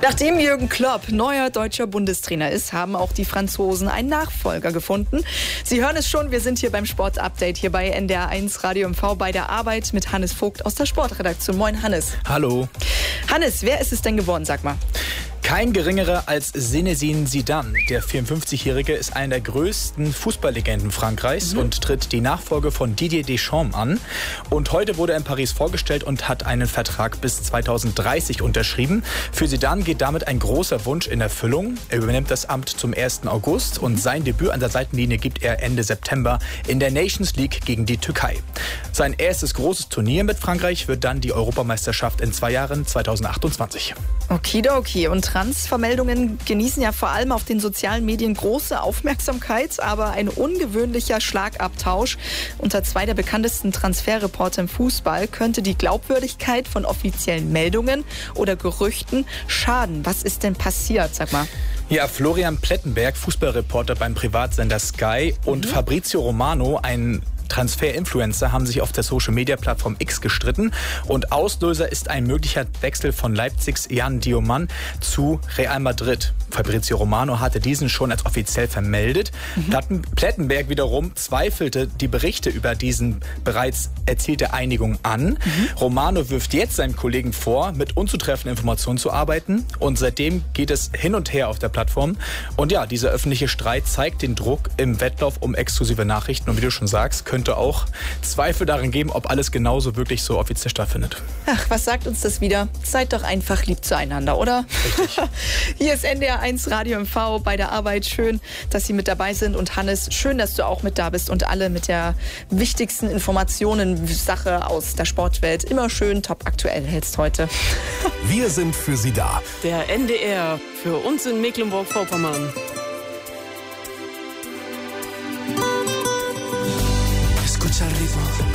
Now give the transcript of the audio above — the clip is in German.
Nachdem Jürgen Klopp neuer deutscher Bundestrainer ist, haben auch die Franzosen einen Nachfolger gefunden. Sie hören es schon, wir sind hier beim Sportupdate hier bei NDR1 Radio MV bei der Arbeit mit Hannes Vogt aus der Sportredaktion. Moin Hannes. Hallo. Hannes, wer ist es denn geworden, sag mal? Kein geringerer als Zinedine Zidane. Der 54-Jährige ist einer der größten Fußballlegenden Frankreichs und tritt die Nachfolge von Didier Deschamps an. Und heute wurde er in Paris vorgestellt und hat einen Vertrag bis 2030 unterschrieben. Für Zidane geht damit ein großer Wunsch in Erfüllung. Er übernimmt das Amt zum 1. August und sein Debüt an der Seitenlinie gibt er Ende September in der Nations League gegen die Türkei. Sein erstes großes Turnier mit Frankreich wird dann die Europameisterschaft in 2 Jahren, 2028. Okidoki. Und Transfermeldungen genießen ja vor allem auf den sozialen Medien große Aufmerksamkeit, aber ein ungewöhnlicher Schlagabtausch unter 2 der bekanntesten Transferreporter im Fußball könnte die Glaubwürdigkeit von offiziellen Meldungen oder Gerüchten schaden. Was ist denn passiert, sag mal? Ja, Florian Plettenberg, Fußballreporter beim Privatsender Sky und Fabrizio Romano, ein Transfer-Influencer, haben sich auf der Social-Media-Plattform X gestritten und Auslöser ist ein möglicher Wechsel von Leipzigs Jan Diomand zu Real Madrid. Fabrizio Romano hatte diesen schon als offiziell vermeldet. Plettenberg wiederum zweifelte die Berichte über diesen bereits erzielte Einigung an. Romano wirft jetzt seinem Kollegen vor, mit unzutreffenden Informationen zu arbeiten und seitdem geht es hin und her auf der Plattform. Und ja, dieser öffentliche Streit zeigt den Druck im Wettlauf um exklusive Nachrichten und wie du schon sagst, könnte auch Zweifel darin geben, ob alles genauso wirklich so offiziell stattfindet. Ach, was sagt uns das wieder? Seid doch einfach lieb zueinander, oder? Richtig. Hier ist NDR1 Radio MV bei der Arbeit. Schön, dass Sie mit dabei sind. Und Hannes, schön, dass du auch mit da bist und alle mit der wichtigsten Informationen-Sache aus der Sportwelt immer schön top aktuell hältst heute. Wir sind für Sie da. Der NDR für uns in Mecklenburg-Vorpommern. Escucha el ritmo.